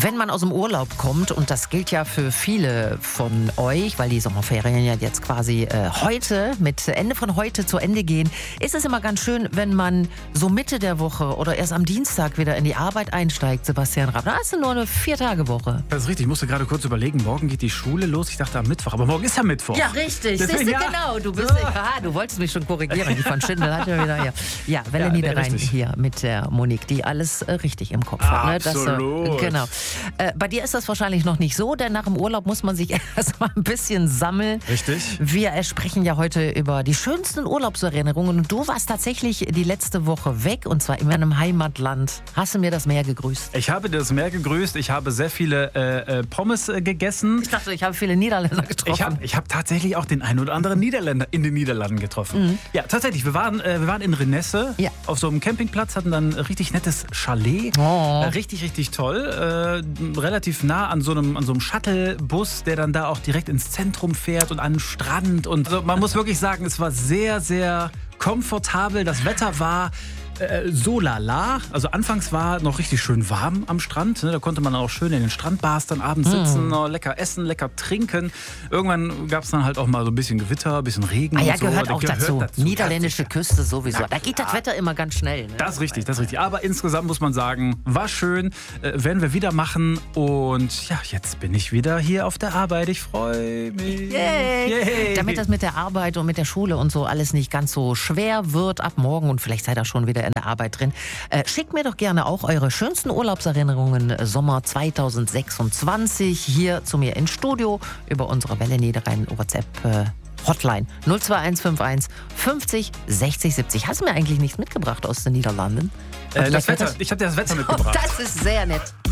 Wenn man aus dem Urlaub kommt, und das gilt ja für viele von euch, weil die Sommerferien ja jetzt quasi heute, mit Ende von heute zu Ende gehen, ist es immer ganz schön, wenn man so Mitte der Woche oder erst am Dienstag wieder in die Arbeit einsteigt, Sebastian Raab. Da hast du nur eine 4-Tage-Woche. Das ist richtig, ich musste gerade kurz überlegen, morgen geht die Schule los. Ich dachte am Mittwoch, aber morgen ist ja Mittwoch. Ja, richtig. Deswegen, Siehst du, genau. Du bist, du wolltest mich schon korrigieren. Die von Schindel hat ja wieder hier. Ja, Welle Niederrhein hier mit der Monique, die alles richtig im Kopf hat. Ne? Absolut. Genau. Bei dir ist das wahrscheinlich noch nicht so, denn nach dem Urlaub muss man sich erstmal ein bisschen sammeln. Richtig. Wir sprechen ja heute über die schönsten Urlaubserinnerungen. Und du warst tatsächlich die letzte Woche weg, und zwar in meinem Heimatland. Hast du mir das Meer gegrüßt? Ich habe das Meer gegrüßt. Ich habe sehr viele Pommes gegessen. Ich dachte, ich habe viele Niederländer getroffen. Ich hab tatsächlich auch den einen oder anderen Niederländer in den Niederlanden getroffen. Mhm. Ja, tatsächlich. Wir waren in Renesse auf so einem Campingplatz, hatten dann ein richtig nettes Chalet. Richtig, richtig toll. Relativ nah an so einem Shuttlebus, der dann da auch direkt ins Zentrum fährt und an den Strand. Und also man muss wirklich sagen, es war sehr, sehr komfortabel. Das Wetter war so lala. Also anfangs war noch richtig schön warm am Strand. Da konnte man auch schön in den Strandbars dann abends sitzen, lecker essen, lecker trinken. Irgendwann gab es dann halt auch mal so ein bisschen Gewitter, ein bisschen Regen. Ja, und so. gehört auch dazu. Niederländische Küste sowieso. Ja, da geht das Wetter immer ganz schnell. Ne? Das ist richtig, das ist richtig. Aber insgesamt muss man sagen, war schön. Werden wir wieder machen. Und ja, jetzt bin ich wieder hier auf der Arbeit. Ich freue mich. Yay. Yay. Damit das mit der Arbeit und mit der Schule und so alles nicht ganz so schwer wird ab morgen, und vielleicht seid ihr schon wieder in der Arbeit drin, schickt mir doch gerne auch eure schönsten Urlaubserinnerungen Sommer 2026 hier zu mir ins Studio über unsere Welle Niederrhein WhatsApp Hotline 02151 50 60 70. Hast du mir eigentlich nichts mitgebracht aus den Niederlanden? Das Wetter. Ich habe dir das Wetter mitgebracht. Das ist sehr nett.